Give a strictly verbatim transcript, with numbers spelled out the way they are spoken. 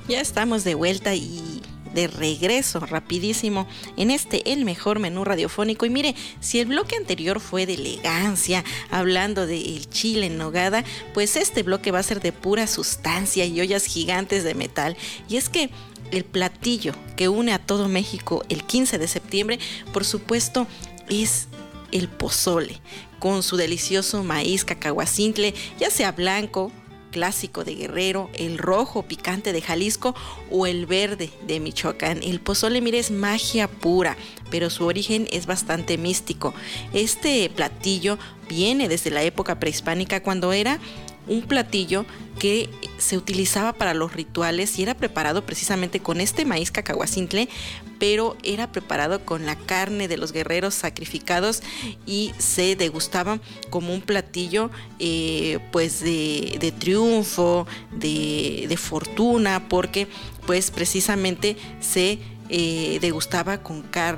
Ya estamos de vuelta y de regreso rapidísimo en este el mejor menú radiofónico. Y mire, si el bloque anterior fue de elegancia, hablando del chile en nogada, pues este bloque va a ser de pura sustancia y ollas gigantes de metal. Y es que el platillo que une a todo México el quince de septiembre, por supuesto, es el pozole, con su delicioso maíz cacahuacintle, ya sea blanco, clásico de Guerrero, el rojo picante de Jalisco o el verde de Michoacán. El pozole, mire, es magia pura, pero su origen es bastante místico. Este platillo viene desde la época prehispánica, cuando era un platillo que se utilizaba para los rituales y era preparado precisamente con este maíz cacahuacintle, pero era preparado con la carne de los guerreros sacrificados y se degustaba como un platillo eh, pues de, de triunfo, de, de fortuna, porque pues precisamente se Eh, degustaba con, car-